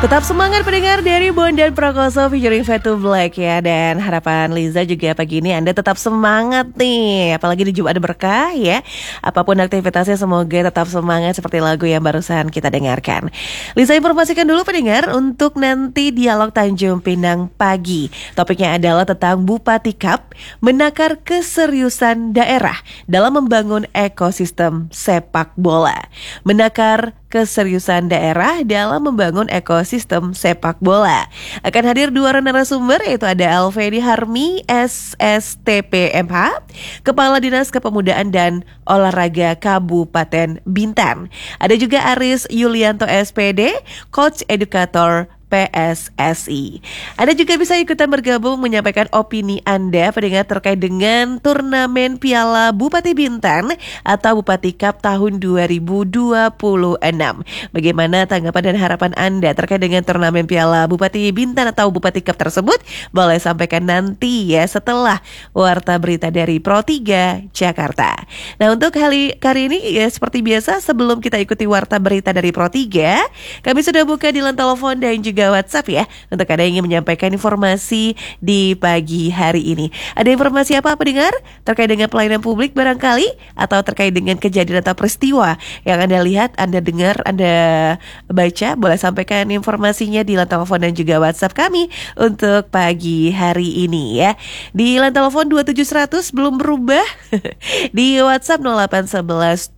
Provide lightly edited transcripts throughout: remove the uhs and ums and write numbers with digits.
Tetap semangat pendengar dari Bondan Prakoso featuring Fade to Black ya. Dan harapan Liza juga pagi ini Anda tetap semangat nih. Apalagi di Jumat berkah ya. Apapun aktivitasnya semoga tetap semangat seperti lagu yang barusan kita dengarkan. Liza informasikan dulu pendengar untuk nanti dialog Tanjung Pinang pagi. Topiknya adalah tentang Bupati Cup menakar keseriusan daerah dalam membangun ekosistem sepak bola. Menakar keseriusan daerah dalam membangun ekosistem sepak bola. Akan hadir dua narasumber, yaitu ada Alfedi Harmi, SSTP MH, Kepala Dinas Kepemudaan dan Olahraga Kabupaten Bintan. Ada juga Aris Yulianto SPD, Coach Edukator PSSI. Anda juga bisa ikutan bergabung menyampaikan opini Anda pendengar terkait dengan turnamen Piala Bupati Bintan atau Bupati Cup tahun 2026. Bagaimana tanggapan dan harapan Anda terkait dengan turnamen Piala Bupati Bintan atau Bupati Cup tersebut? Boleh sampaikan nanti ya setelah warta berita dari Pro 3 Jakarta. Nah, untuk kali ini ya seperti biasa sebelum kita ikuti warta berita dari Pro 3, kami sudah buka di line telepon dan juga WhatsApp ya untuk Anda yang ingin menyampaikan informasi di pagi hari ini. Ada informasi apa pendengar terkait dengan pelayanan publik barangkali atau terkait dengan kejadian atau peristiwa yang Anda lihat, Anda dengar, Anda baca, boleh sampaikan informasinya di line telepon dan juga WhatsApp kami untuk pagi hari ini ya. Di line telepon 27100 belum berubah. Di WhatsApp 0811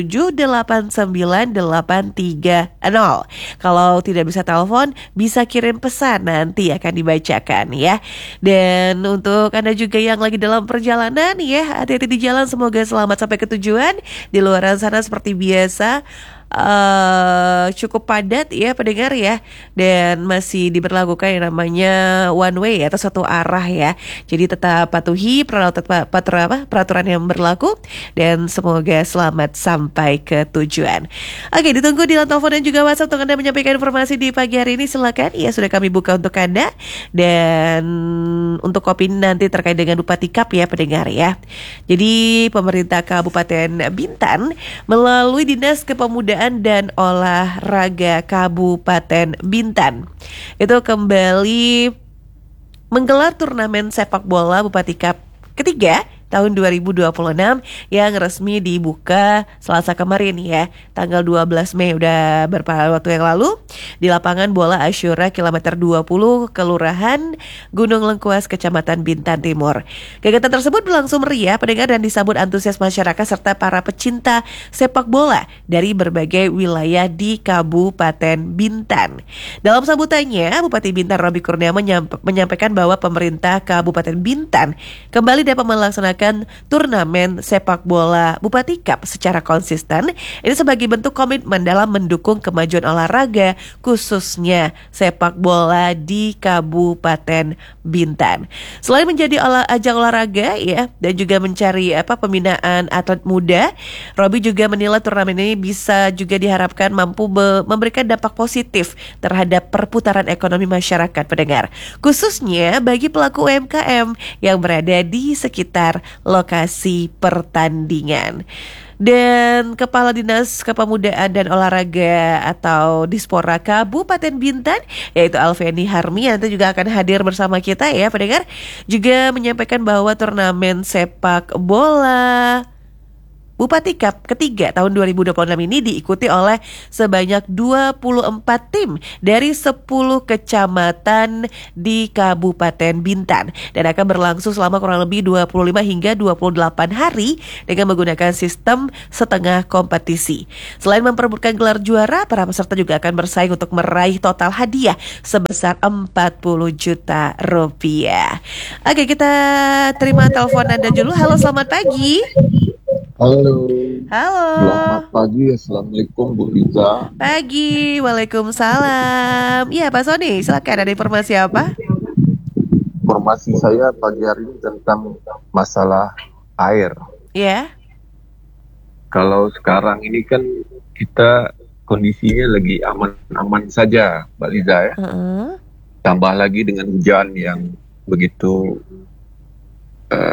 77898330. Kalau tidak bisa telepon, bisa kirim pesan, nanti akan dibacakan ya. Dan untuk Anda juga yang lagi dalam perjalanan ya, hati-hati di jalan, semoga selamat sampai ke tujuan. Di luar sana seperti biasa cukup padat ya pendengar ya, dan masih diberlakukan yang namanya one way atau satu arah ya. Jadi tetap patuhi peraturan yang berlaku dan semoga selamat sampai ke tujuan. Oke, ditunggu di line telepon dan juga WhatsApp untuk Anda menyampaikan informasi di pagi hari ini. Silakan ya, sudah kami buka untuk Anda. Dan untuk opini nanti terkait dengan Bupati Cup ya pendengar ya. Jadi pemerintah Kabupaten Bintan melalui Dinas Kepemudaan dan Olahraga Kabupaten Bintan itu kembali menggelar turnamen sepak bola Bupati Cup ketiga tahun 2026 yang resmi dibuka Selasa kemarin ya, tanggal 12 Mei, udah beberapa waktu yang lalu di lapangan bola Asyura kilometer 20 Kelurahan Gunung Lengkuas Kecamatan Bintan Timur. Kegiatan tersebut berlangsung meriah pendengar dan disambut antusias masyarakat serta para pecinta sepak bola dari berbagai wilayah di Kabupaten Bintan. Dalam sambutannya, Bupati Bintan Robi Kurniawan menyampaikan bahwa pemerintah Kabupaten Bintan kembali dapat melaksanakan turnamen sepak bola Bupati Cup secara konsisten. Ini sebagai bentuk komitmen dalam mendukung kemajuan olahraga khususnya sepak bola di Kabupaten Bintan. Selain menjadi ajang olahraga ya dan juga mencari pembinaan atlet muda, Robi juga menilai turnamen ini bisa juga diharapkan mampu memberikan dampak positif terhadap perputaran ekonomi masyarakat pendengar, khususnya bagi pelaku UMKM yang berada di sekitar lokasi pertandingan. Dan Kepala Dinas Kepemudaan dan Olahraga atau Dispora Kabupaten Bintan, yaitu Alfedi Harmi, nanti juga akan hadir bersama kita ya pendengar, juga menyampaikan bahwa turnamen sepak bola Bupati Cup ketiga tahun 2026 ini diikuti oleh sebanyak 24 tim dari 10 kecamatan di Kabupaten Bintan dan akan berlangsung selama kurang lebih 25 hingga 28 hari dengan menggunakan sistem setengah kompetisi. Selain memperebutkan gelar juara, para peserta juga akan bersaing untuk meraih total hadiah sebesar 40 juta rupiah. Oke, kita terima telepon Anda dulu. Halo, selamat pagi. Halo. Halo. Selamat pagi. Assalamualaikum Bu Liza. Pagi. Waalaikumsalam. Iya Pak Sony, silakan, ada informasi apa? Informasi saya pagi hari ini tentang masalah air. Ya. Kalau sekarang ini kan kita kondisinya lagi aman-aman saja, Mbak Liza ya. Tambah lagi dengan hujan yang begitu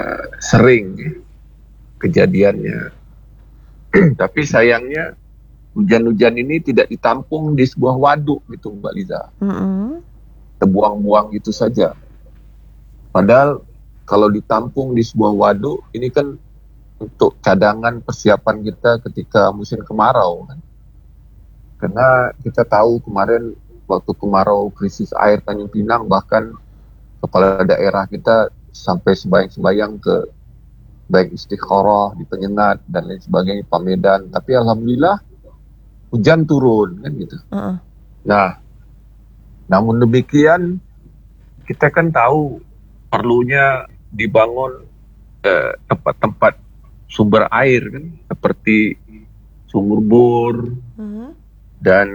sering kejadiannya. Tapi sayangnya hujan-hujan ini tidak ditampung di sebuah waduk gitu Mbak Liza. Terbuang-buang itu saja. Padahal kalau ditampung di sebuah waduk, ini kan untuk cadangan persiapan kita ketika musim kemarau kan. Karena kita tahu kemarin waktu kemarau krisis air Tanjung Pinang, bahkan kepala daerah kita sampai sembahyang-sembahyang ke baik Istikharah di Penyengat dan lain sebagainya, Pamedan. Tapi alhamdulillah hujan turun kan gitu. Nah, namun demikian kita kan tahu perlunya dibangun tempat-tempat sumber air kan, seperti sumur bor dan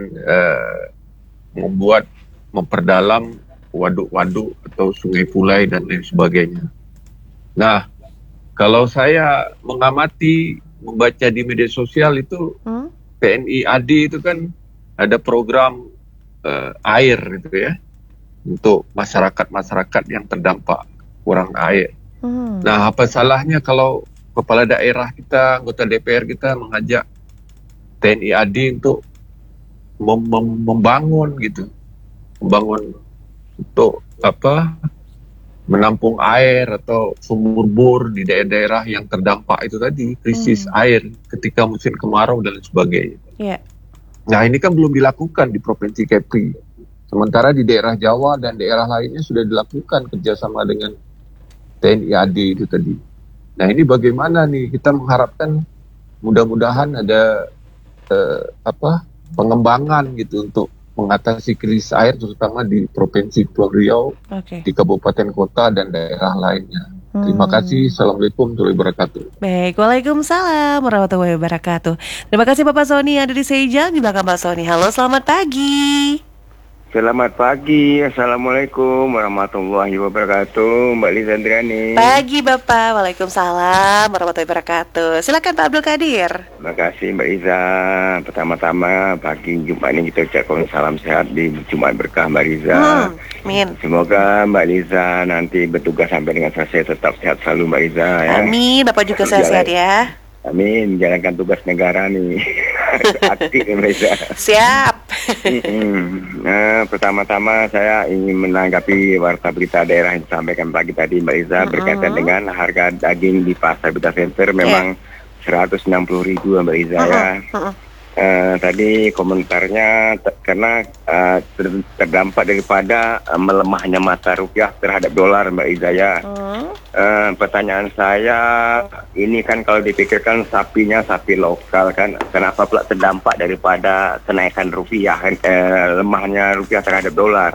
memperdalam waduk-waduk atau sungai Pulai dan lain sebagainya. Nah, kalau saya mengamati, membaca di media sosial itu, TNI AD itu kan ada program air gitu ya, untuk masyarakat-masyarakat yang terdampak kurang air. Nah, apa salahnya kalau kepala daerah kita, anggota DPR kita mengajak TNI AD untuk membangun gitu, membangun untuk menampung air atau sumur bor di daerah-daerah yang terdampak itu tadi, krisis air ketika musim kemarau dan lain sebagainya. Nah, ini kan belum dilakukan di Provinsi Kepri. Sementara di daerah Jawa dan daerah lainnya sudah dilakukan kerjasama dengan TNI AD itu tadi. Nah, ini bagaimana nih, kita mengharapkan mudah-mudahan ada pengembangan gitu untuk mengatasi krisis air, terutama di Provinsi Kepulauan Riau, di kabupaten kota dan daerah lainnya. Terima kasih. Assalamualaikum warahmatullahi wabarakatuh. Baik, waalaikumsalam warahmatullahi wabarakatuh. Terima kasih Bapak Sony yang ada di Sejam, di belakang Pak Sony. Halo, selamat pagi. Selamat pagi, Assalamualaikum warahmatullahi wabarakatuh, Mbak Liza Andriani. Pagi Bapak, waalaikumsalam warahmatullahi wabarakatuh. Silakan Pak Abdul Qadir. Terima kasih Mbak Liza. Pertama-tama pagi Jumat ini kita ucapkan salam sehat di Jumat berkah Mbak Liza. Amin. Semoga Mbak Liza nanti bertugas sampai dengan selesai tetap sehat selalu Mbak Liza ya. Amin, Bapak juga sehat ya. Amin, menjalankan tugas negara nih. Aktif Mbak Liza. Siap. Nah, pertama-tama saya ingin menanggapi warta berita daerah yang disampaikan pagi tadi Mbak Liza berkaitan dengan harga daging di pasar Berita Center memang 160.000 Mbak Liza ya. Tadi komentarnya karena terdampak daripada melemahnya mata rupiah terhadap dolar Mbak Iza ya. Pertanyaan saya, ini kan kalau dipikirkan sapinya sapi lokal kan, kenapa pula terdampak daripada kenaikan rupiah kan, lemahnya rupiah terhadap dolar.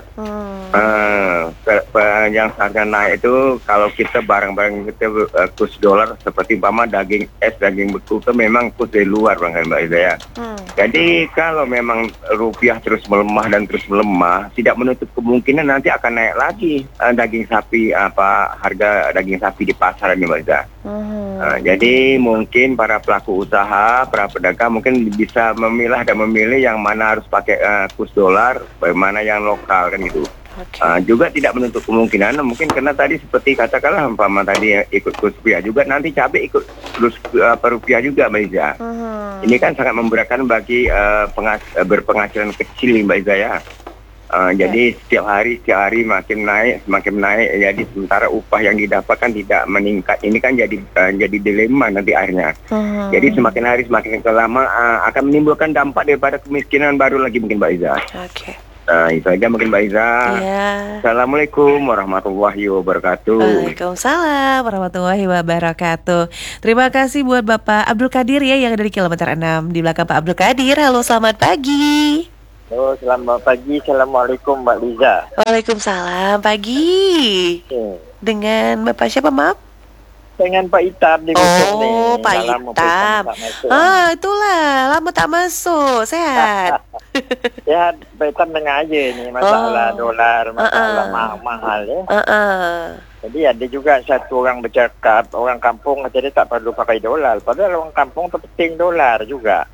Yang harga naik itu kalau kita barang-barang kita kurs dolar seperti umpama daging es, daging beku itu memang kurs dari luar kan Mbak Iza ya. Jadi kalau memang rupiah terus melemah dan terus melemah, tidak menutup kemungkinan nanti akan naik lagi daging sapi, harga daging sapi di pasar ini Mbak Iza. Jadi mungkin para pelaku usaha, para pedagang mungkin bisa memilah dan memilih yang mana harus pakai kurs dolar, bagaimana yang lokal kan gitu. Juga tidak menutup kemungkinan mungkin karena tadi seperti katakanlah umpama tadi ikut kurs rupiah juga nanti cabai ikut kurs rupiah juga Mbak Iza. Ini kan sangat memberatkan bagi berpenghasilan kecil Mbak Iza ya. Jadi setiap hari makin naik jadi sementara upah yang didapatkan tidak meningkat. Ini kan jadi dilema nanti akhirnya. Jadi semakin hari semakin lama akan menimbulkan dampak daripada kemiskinan baru lagi mungkin Mbak Iza. Itu aja mungkin Mbak Iza. Assalamualaikum warahmatullahi wabarakatuh. Waalaikumsalam warahmatullahi wabarakatuh. Terima kasih buat Bapak Abdul Qadir ya yang ada di kilometer 6 di belakang Pak Abdul Qadir. Halo, selamat pagi. Halo, selamat pagi. Assalamualaikum Mbak Liza. Waalaikumsalam pagi. Dengan Bapak siapa maaf? Dengan Pak Itam di Oh, Pak Itam. Itulah, lama tak masuk. Sehat. Ya, Pak Itam dengar aja nih masalah dolar, masalah mahal ya. Jadi ada juga satu orang bercakap, orang kampung jadi tak perlu pakai dolar. Padahal orang kampung itu penting dolar juga.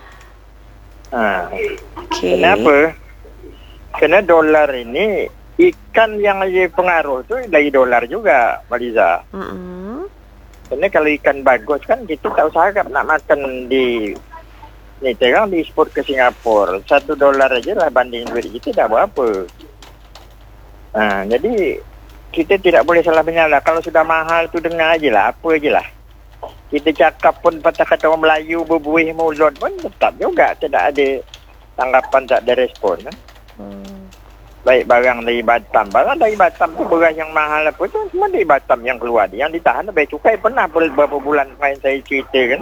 Kenapa? Karena dolar ini ikan yang lagi pengaruh itu dari dolar juga, Maliza. Karena kalau ikan bagus kan kita tak usahakan nak makan di Ni terang diekspor ke Singapura. $1 aja lah banding duit kita dah berapa. Jadi kita tidak boleh salah menyalah. Kalau sudah mahal tu dengar aje lah, apa je lah. Kita cakap pun patah kata orang Melayu berbuih mulut pun tetap juga tidak ada tanggapan, tak ada respon. Baik barang dari Batam. Barang dari Batam tu beras yang mahal apa tu semua dari Batam yang keluar. Yang ditahan bayar cukai pernah beberapa bulan kemarin saya cerita kan.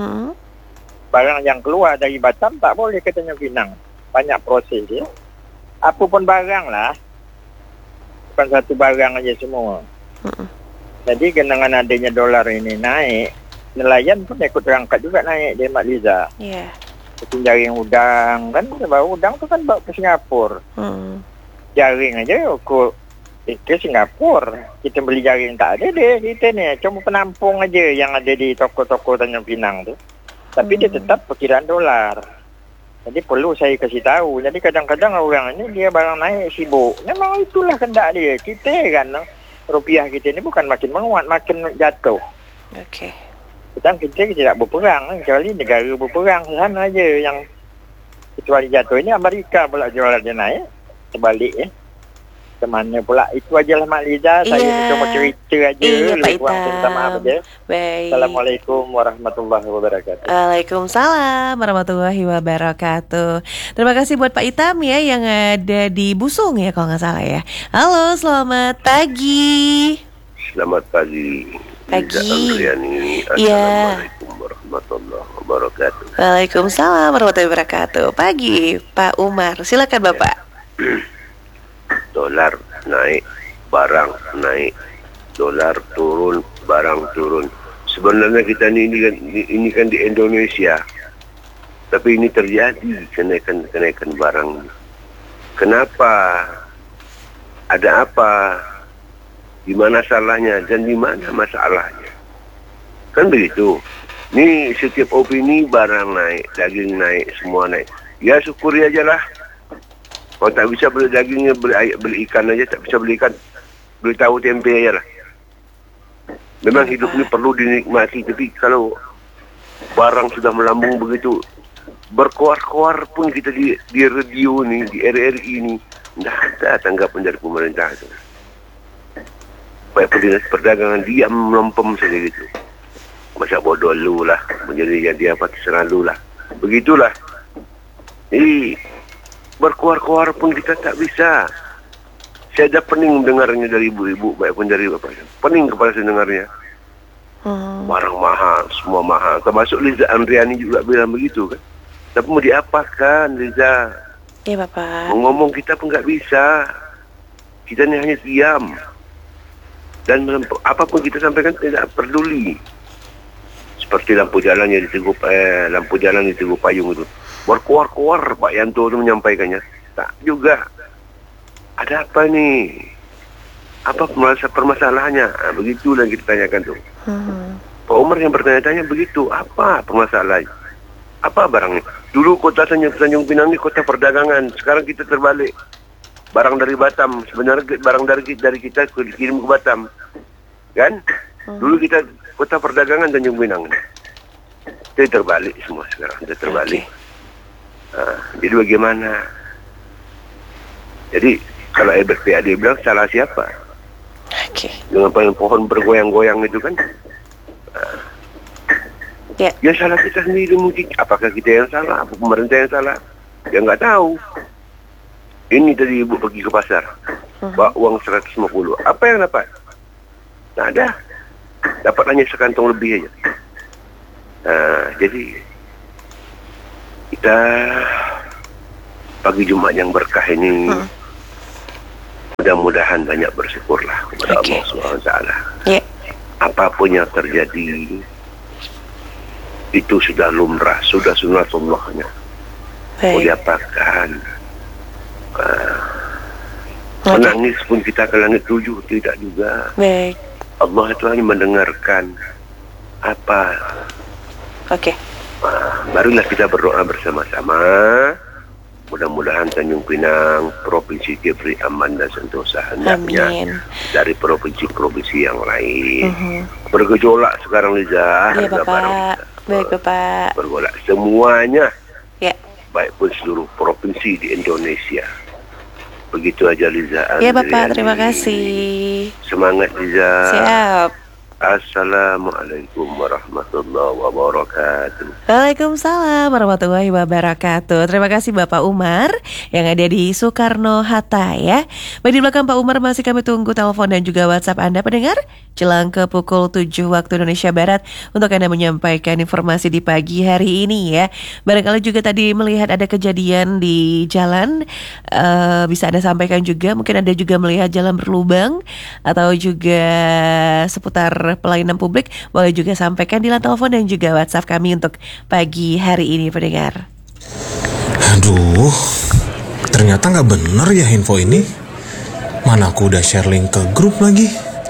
Barang yang keluar dari Batam tak boleh ke Tanjung Pinang. Banyak proses ya. Apa pun barang lah. Bukan satu barang aja semua. Jadi dengan adanya dolar ini naik, nelayan pun ikut terangkat juga naik dia Mak Liza. Ya. Jaring udang kan, baru udang tu kan bawa ke Singapura. Jaring aja ke Singapura. Kita beli jaring tak ada deh kita ni. Cuma penampung aja yang ada di toko-toko Tanjung Pinang tu. Tapi dia tetap perkiraan dolar. Jadi perlu saya kasih tahu. Jadi kadang-kadang orang ni dia barang naik sibuk. Memang itulah kendak dia. Kita kan rupiah kita ni bukan makin menguat, makin jatuh. Okey. Sedang kita tidak berperang. Kecuali negara berperang sana aja yang kecuali jatuh. Ini Amerika pula jualan dia naik. Sebalik ya. Kemana pula. Itu ajalah Mak Liza. Saya cuma cerita aja. Pak Itam. Minta maaf aja. Baik. Assalamualaikum warahmatullahi wabarakatuh. Waalaikumsalam warahmatullahi wabarakatuh. Terima kasih buat Pak Itam ya yang ada di Busung ya kalau nggak salah ya. Halo, selamat pagi. Selamat pagi. Pagi. Assalamualaikum warahmatullahi wabarakatuh. Waalaikumsalam warahmatullahi wabarakatuh. Pagi, Pak Umar. Silakan Bapak. Dolar naik, barang naik. Dolar turun, barang turun. Sebenarnya kita ini kan di Indonesia. Tapi ini terjadi kenaikan barang. Kenapa? Ada apa? Di mana salahnya dan di mana masalahnya? Kan begitu. Ini setiap opini barang naik, daging naik, semua naik. Ya syukuri aja lah. Kalau tak bisa beli dagingnya, beli ikan aja. Tak bisa beli ikan, beli tahu tempe aja lah. Memang hidup ini perlu dinikmati. Tapi kalau barang sudah melambung begitu, berkoar-koar pun kita di radio ni, di RRI ni, tidak ada tanggapan dari pemerintah itu. Baik Dinas Perdagangan diam melempem saja gitu. Masa bodoh lu lah, menjadi apa terserah lu lah. Begitulah. Jadi berkuar-kuar pun kita tak bisa. Saya dah pening mendengarnya dari ibu-ibu, baik pun dari bapak. Pening kepala saya dengarnya. Barang mahal, semua mahal. Termasuk Liza Andriani juga bilang begitu kan. Tapi mau diapakan Liza? Ya Bapak. Ngomong kita pun tak bisa. Kita ni hanya diam. Dan apapun kita sampaikan tidak peduli. Seperti lampu jalan di Teguh Payung itu. Berkuar-kuar Pak Yanto itu menyampaikannya. Tak juga. Ada apa ni? Apa permasalahannya? Begitulah kita tanyakan tu. Pak Umar yang bertanya-tanya begitu. Apa permasalahannya? Apa barangnya? Dulu kota Tanjung Pinang ni kota perdagangan. Sekarang kita terbalik. Barang dari Batam. Sebenarnya barang dari kita dikirim ke Batam. Kan? Dulu kita kota perdagangan Tanjung Pinang. Kita terbalik semua sekarang. Kita terbalik. Jadi bagaimana? Jadi kalau BPAD bilang salah siapa? Dengan pohon bergoyang-goyang itu kan? Ya salah kita sendiri mungkin. Apakah kita yang salah? Apa pemerintah yang salah? Ya nggak tahu. Ini tadi ibu pergi ke pasar. Bawa uang 150. Apa yang dapat? Tak ada. Dapat hanya sekantong lebih aja. Jadi kita pagi Jumat yang berkah ini mudah-mudahan banyak bersyukurlah kepada Allah SWT. Apapun yang terjadi itu sudah lumrah, sudah sunatullahnya. Mau diapakan? Menangis pun kita ke langit 7 tidak juga. Allah itu hanya mendengarkan apa. Marilah kita berdoa bersama-sama. Mudah-mudahan Tanjung Pinang, Provinsi diberi aman dan sentosa hendaknya dari provinsi-provinsi yang lain. Bergejolak sekarang Liza. Iya Bapak. Baik Bapak. Bergejolak semuanya Ya. Baik pun seluruh provinsi di Indonesia. Begitu aja Liza. Ya Bapak, terima kasih. Semangat Liza. Siap. Assalamualaikum warahmatullahi wabarakatuh. Waalaikumsalam warahmatullahi wabarakatuh. Terima kasih Bapak Umar yang ada di Soekarno-Hatta ya. Baik, di belakang Pak Umar masih kami tunggu telepon dan juga WhatsApp Anda pendengar jelang ke pukul 7 waktu Indonesia Barat untuk Anda menyampaikan informasi di pagi hari ini ya. Barangkali juga tadi melihat ada kejadian di jalan, bisa Anda sampaikan juga. Mungkin Anda juga melihat jalan berlubang atau juga seputar pelayanan publik, boleh juga sampaikan di line telepon dan juga WhatsApp kami untuk pagi hari ini pendengar. Aduh, ternyata nggak bener ya info ini. Mana aku udah share link ke grup lagi.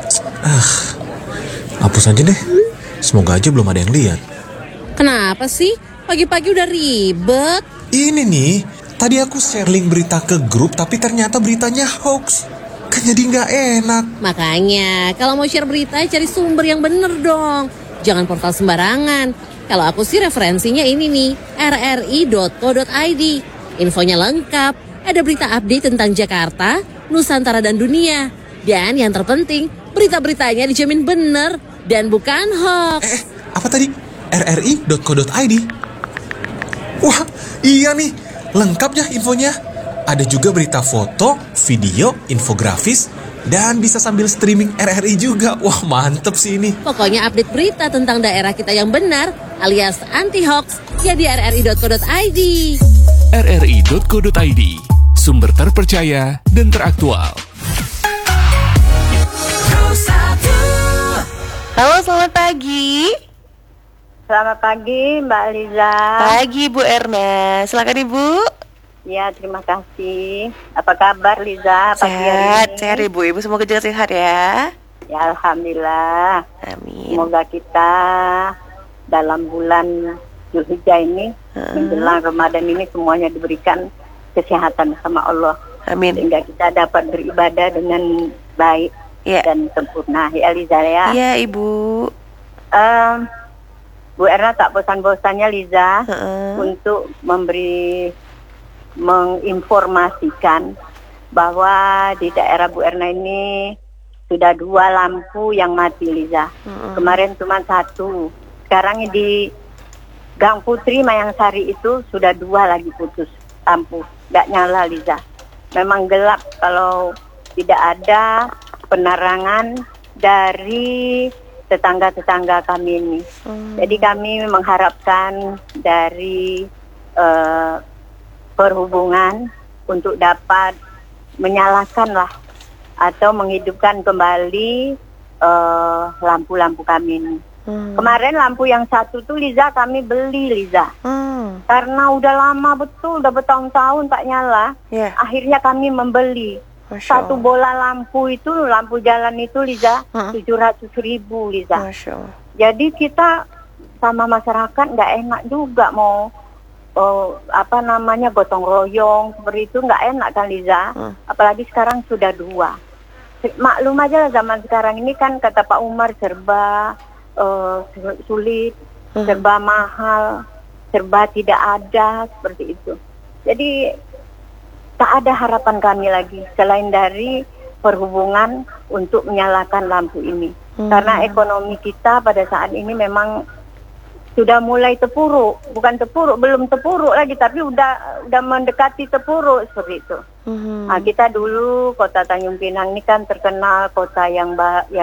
Hapus aja deh. Semoga aja belum ada yang lihat. Kenapa sih? Pagi-pagi udah ribet. Ini nih, tadi aku share link berita ke grup tapi ternyata beritanya hoax. Kan jadi nggak enak. Makanya, kalau mau share berita, cari sumber yang bener dong. Jangan portal sembarangan. Kalau aku sih referensinya ini nih, rri.co.id. Infonya lengkap, ada berita update tentang Jakarta, Nusantara dan dunia. Dan yang terpenting, berita-beritanya dijamin bener dan bukan hoax. Apa tadi? rri.co.id? Wah, iya nih, lengkap ya infonya. Ada juga berita foto, video, infografis, dan bisa sambil streaming RRI juga. Wah, mantep sih ini. Pokoknya update berita tentang daerah kita yang benar, alias anti-hoax, ya di rri.co.id. rri.co.id, sumber terpercaya dan teraktual. Halo, selamat pagi. Selamat pagi Mbak Liza. Pagi Bu Erna, silakan Ibu. Ya, terima kasih. Apa kabar Liza pagi hari ini? Sehat Ibu. Ibu semoga juga sehat ya. Ya, alhamdulillah. Amin. Semoga kita dalam bulan Zulhijjah ini menjelang Ramadan ini semuanya diberikan kesehatan sama Allah. Amin. Sehingga kita dapat beribadah dengan baik dan sempurna. Ya Liza ya. Iya Ibu. Bu Erna tak bosan-bosannya Liza untuk menginformasikan bahwa di daerah Bu Erna ini sudah 2 lampu yang mati Liza. Kemarin cuma 1. Sekarang di Gang Putri Mayangsari itu sudah 2 lagi putus lampu, nggak nyala Liza. Memang gelap kalau tidak ada penerangan dari tetangga-tetangga kami ini. Jadi kami mengharapkan dari perhubungan untuk dapat menyalakanlah atau menghidupkan kembali lampu-lampu kami ini. Kemarin lampu yang 1 tuh Liza kami beli Liza. Karena udah lama betul, udah bertahun-tahun tak nyala. Akhirnya kami membeli. 1 bola lampu itu, lampu jalan itu Liza, 700.000 Liza. Jadi kita sama masyarakat nggak enak juga mau gotong royong seperti itu, nggak enak kan Liza. Apalagi sekarang sudah 2. Maklum aja lah zaman sekarang ini kan kata Pak Umar serba sulit, serba mahal, serba tidak ada seperti itu. Jadi tak ada harapan kami lagi selain dari perhubungan untuk menyalakan lampu ini. Karena ekonomi kita pada saat ini memang sudah mulai terpuruk, bukan terpuruk, belum terpuruk lagi, tapi udah mendekati terpuruk seperti itu. Nah, kita dulu kota Tanjung Pinang ini kan terkenal kota yang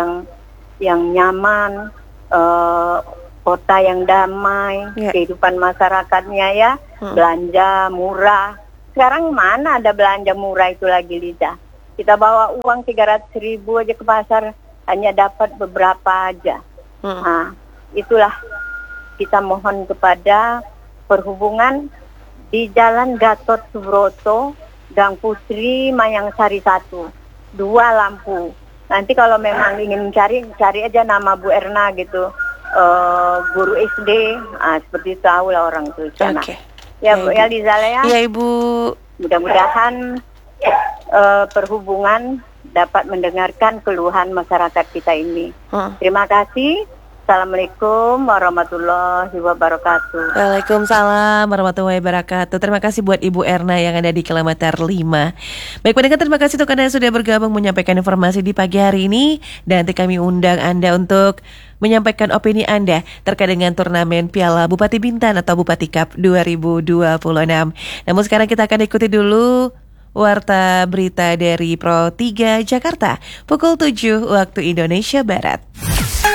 nyaman, kota yang damai, kehidupan masyarakatnya ya, belanja murah. Sekarang mana ada belanja murah itu lagi Liza? Kita bawa uang 300.000 aja ke pasar hanya dapat beberapa aja. Nah, itulah kita mohon kepada perhubungan di Jalan Gatot Subroto, Gang Putri Mayangsari 1, 2 lampu. Nanti kalau memang ingin cari aja nama Bu Erna gitu, guru SD, seperti tahu lah orang itu sana. Ya Bu ya Liza ya. Iya Ibu. Mudah-mudahan perhubungan dapat mendengarkan keluhan masyarakat kita ini. Terima kasih. Assalamualaikum warahmatullahi wabarakatuh. Waalaikumsalam warahmatullahi wabarakatuh. Terima kasih buat Ibu Erna yang ada di kilometer 5. Baik pendengar, terima kasih untuk Anda yang sudah bergabung menyampaikan informasi di pagi hari ini. Dan nanti kami undang Anda untuk menyampaikan opini Anda terkait dengan turnamen Piala Bupati Bintan atau Bupati Cup 2026. Namun sekarang kita akan ikuti dulu Warta Berita dari Pro 3 Jakarta pukul 7 waktu Indonesia Barat.